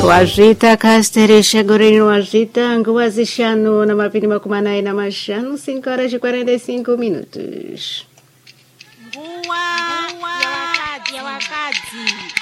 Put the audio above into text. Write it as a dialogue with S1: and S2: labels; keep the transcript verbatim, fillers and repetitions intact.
S1: Wazita kasteresha goreno wazita nguwa zishano na mapini makumanae na mashano cinco horas de quarenta e cinco minutos.
S2: Nguwa ya wakati ya wakati